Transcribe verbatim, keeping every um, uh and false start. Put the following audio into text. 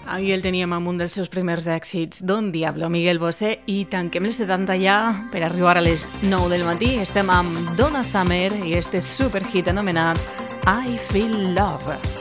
Ahí el teníem amb un dels seus primers èxits, Don Diablo, Miguel Bosé, i tanquem el setanta ja per arribar a les nou del matí. Estem amb Donna Summer i este superhit anomenat I Feel Love.